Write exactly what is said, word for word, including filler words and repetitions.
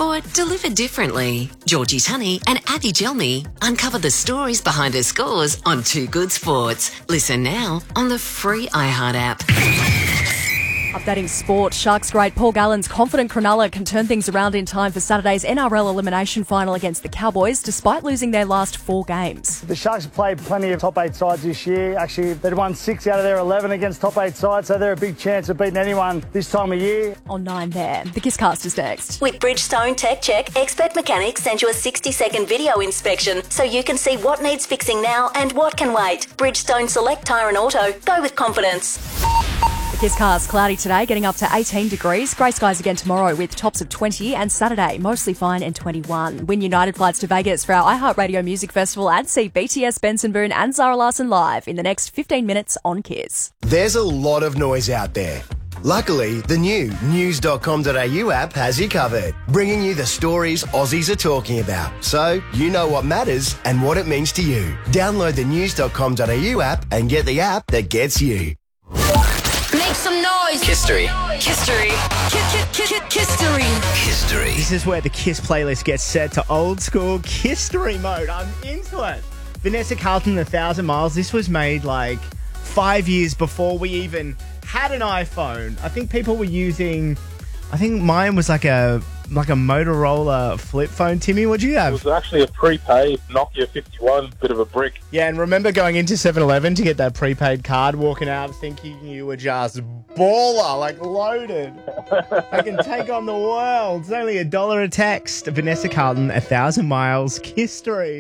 Sport delivered differently. Georgie Tunney and Abby Gelmy uncover the stories behind the scores on Too Good Sports. Listen now on the free iHeart app. Updating sport, Sharks great Paul Gallen's confident Cronulla can turn things around in time for Saturday's N R L elimination final against the Cowboys, despite losing their last four games. The Sharks have played plenty of top eight sides this year. Actually, they've won six out of their eleven against top eight sides, so they're a big chance of beating anyone this time of year. On nine there, the Kisscast is next. With Bridgestone Tech Check, expert mechanics send you a sixty-second video inspection so you can see what needs fixing now and what can wait. Bridgestone Select Tyre and Auto. Go with confidence. The Kisscast cloudy today, getting up to eighteen degrees. Grey skies again tomorrow with tops of twenty, and Saturday mostly fine and twenty-one. Win United flights to Vegas for our iHeartRadio Music Festival and see B T S, Benson Boone and Zara Larsson live in the next fifteen minutes on Kiss. There's a lot of noise out there. Luckily, the new news dot com dot a u app has you covered, bringing you the stories Aussies are talking about, so you know what matters and what it means to you. Download the news dot com dot a u app and get the app that gets you. Make some noise. History. History. History. History. This is where the Kiss playlist gets set to old school Kiss-tory mode. I'm into it. Vanessa Carlton, A Thousand Miles. This was made like five years before we even had an iPhone. I think people were using, I think mine was like a like a Motorola flip phone. Timmy, what'd you have? It was actually a prepaid Nokia fifty-one, bit of a brick. Yeah, and remember going into seven eleven to get that prepaid card, walking out thinking you were just baller, like loaded. I can take on the world. It's only a dollar a text. Vanessa Carlton, A Thousand Miles, History.